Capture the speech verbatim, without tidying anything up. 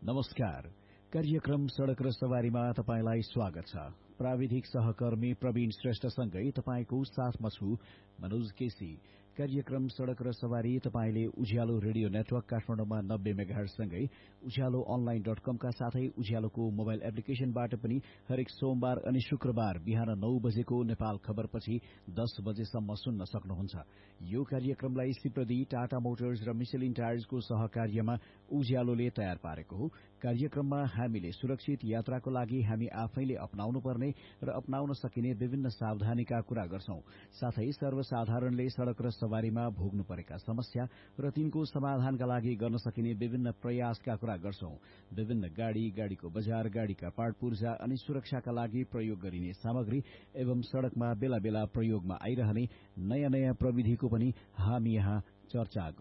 नमस्कार। कार्यक्रम सड़क र सवारीमा तपाईंलाई स्वागत छ। प्राविधिक सहकर्मी प्रवीण श्रेष्ठसँगै तपाईंको साथमा छु मनोज केसी। कार्यक्रम सड़क र सवारी तपाईंले उज्यालो रेडियो नेटवर्क काठमाडौँमा नब्बे मेगाहर्ज सँगै उज्यालो अनलाइन डट कमका साथै उज्यालोको मोबाइल एप्लिकेशनबाट पनि हरेक सोमबार अनि शुक्रबार बिहान नौ बजेको नेपाल खबरपछि दस बजेसम्म सुन्न सक्नुहुन्छ। यो कार्यक्रमलाई सिप्रदी टाटा मोटर्स र मिशेलिन टायर्सको सहकार्यमा उज्यालोले तयार पारेको हो। कार्यक्रममा हामीले सुरक्षित यात्राको लागि हामी आफैले अपनाउनु पर्ने र अपनाउन सकिने विभिन्न सावधानीका कुरा गर्छौं। साथै सर्वसाधारणले सड़क र सवारीमा भोग्नु परेका समस्या र तिनको समाधानका लागि गर्न सकिने विभिन्न प्रयासका कुरा गर्छौं। विभिन्न गाड़ी, गाड़ीको बजार, गाड़ीका पार्ट पूर्जा अनि सुरक्षाका लागि प्रयोग गरिने सामग्री एवं सड़कमा बेला बेला प्रयोगमा आइरहने नयाँ नयाँ प्रविधिको पनि हामी यहाँ चर्चा